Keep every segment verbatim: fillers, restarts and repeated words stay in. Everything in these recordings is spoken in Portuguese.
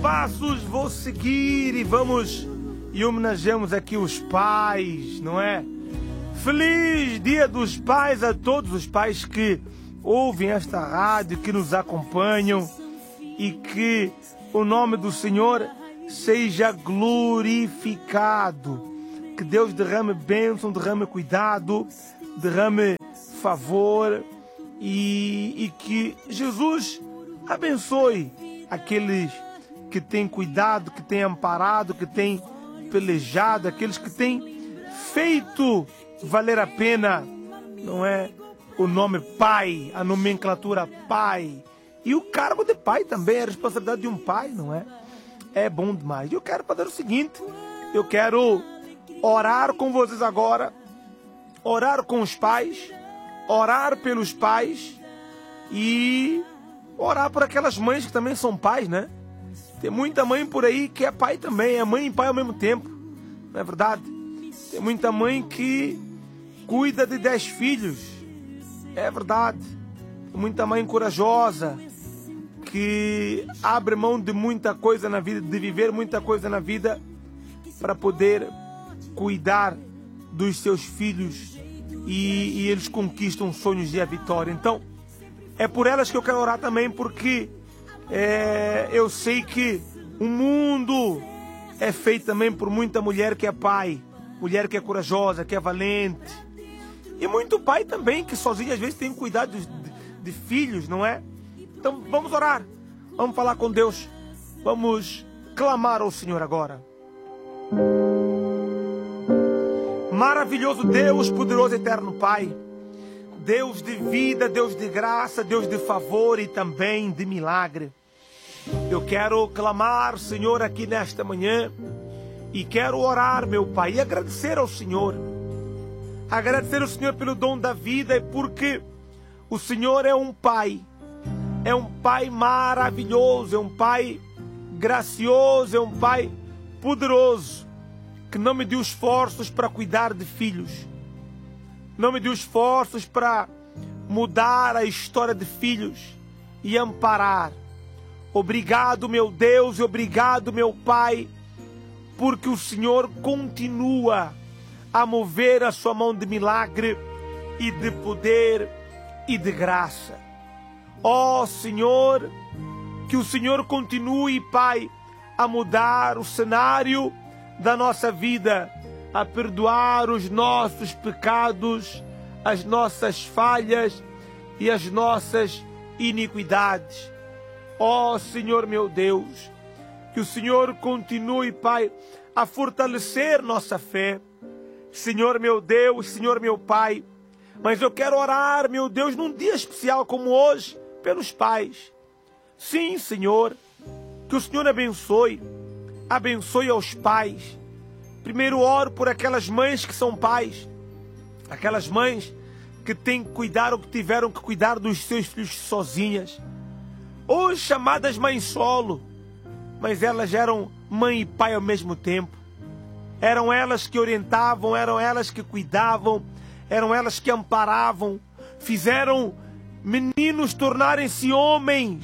passos vou seguir e vamos e homenageamos aqui os pais, não é? Feliz Dia dos Pais a todos os pais que ouvem esta rádio, que nos acompanham e que o nome do Senhor seja glorificado. Que Deus derrame bênção, derrame cuidado, derrame favor e, e que Jesus abençoe aqueles que têm cuidado, que têm amparado, que têm pelejado, aqueles que têm feito valer a pena, não é? O nome pai, a nomenclatura pai. E o cargo de pai também, a responsabilidade de um pai, não é? É bom demais. Eu quero fazer o seguinte, eu quero orar com vocês agora, orar com os pais, orar pelos pais e orar por aquelas mães que também são pais, né? Tem muita mãe por aí que é pai também, é mãe e pai ao mesmo tempo, não é verdade? Tem muita mãe que cuida de dez filhos, é verdade. Tem muita mãe corajosa que abre mão de muita coisa na vida, de viver muita coisa na vida para poder cuidar dos seus filhos e, e eles conquistam sonhos e a vitória. Então, é por elas que eu quero orar também, porque é, eu sei que o mundo é feito também por muita mulher que é pai, mulher que é corajosa, que é valente, e muito pai também que sozinho às vezes tem cuidado de, de filhos, não é? Então vamos orar, vamos falar com Deus, vamos clamar ao Senhor agora. Maravilhoso Deus, poderoso eterno Pai, Deus de vida, Deus de graça, Deus de favor e também de milagre. Eu quero clamar, Senhor, aqui nesta manhã e quero orar, meu Pai, e agradecer ao Senhor. Agradecer ao Senhor pelo dom da vida, porque o Senhor é um Pai, é um Pai maravilhoso, é um Pai gracioso, é um Pai poderoso, que não me deu esforços para cuidar de filhos, não me deu esforços para mudar a história de filhos e amparar. Obrigado, meu Deus, e obrigado, meu Pai, porque o Senhor continua a mover a sua mão de milagre e de poder e de graça. Ó Senhor, que o Senhor continue, Pai, a mudar o cenário da nossa vida, a perdoar os nossos pecados, as nossas falhas e as nossas iniquidades. Ó Senhor meu Deus, que o Senhor continue, Pai, a fortalecer nossa fé. Senhor meu Deus, Senhor meu Pai, mas eu quero orar, meu Deus, num dia especial como hoje, pelos pais. Sim, Senhor, que o Senhor abençoe, abençoe aos pais. Primeiro oro por aquelas mães que são pais, aquelas mães que têm que cuidar ou que tiveram que cuidar dos seus filhos sozinhas, ou chamadas mães solo, mas elas eram mãe e pai ao mesmo tempo. Eram elas que orientavam, eram elas que cuidavam, eram elas que amparavam, fizeram meninos tornarem-se homens,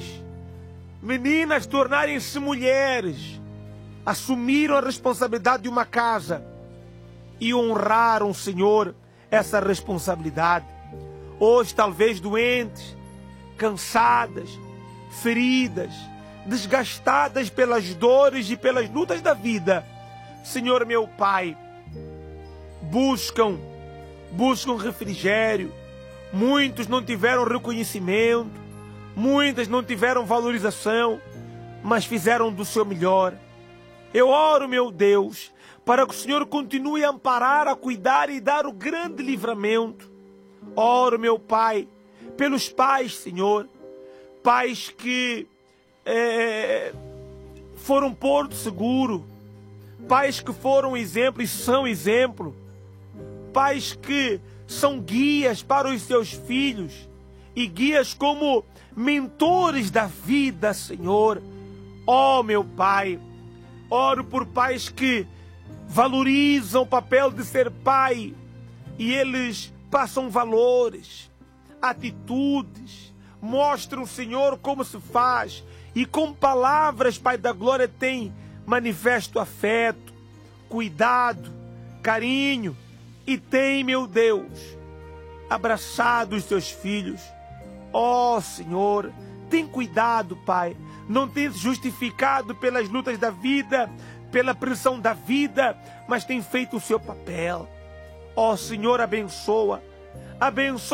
meninas tornarem-se mulheres, assumiram a responsabilidade de uma casa e honraram, Senhor, essa responsabilidade. Hoje, talvez doentes, cansadas, feridas, desgastadas pelas dores e pelas lutas da vida, Senhor meu Pai, buscam, buscam refrigério. Muitos não tiveram reconhecimento, muitas não tiveram valorização, mas fizeram do seu melhor. Eu oro, meu Deus, para que o Senhor continue a amparar, a cuidar e dar o grande livramento. Oro, meu Pai, pelos pais, Senhor, pais que é, foram porto seguro, pais que foram exemplo e são exemplo, pais que são guias para os seus filhos e guias como mentores da vida, Senhor. Ó, meu Pai, oro por pais que valorizam o papel de ser pai e eles passam valores, atitudes, mostram, Senhor, como se faz e com palavras, Pai da glória, tem manifesto afeto, cuidado, carinho, e tem, meu Deus, abraçado os teus filhos. Ó Senhor, tem cuidado, Pai, não tem justificado pelas lutas da vida, pela pressão da vida, mas tem feito o seu papel. Ó Senhor, abençoa, abençoa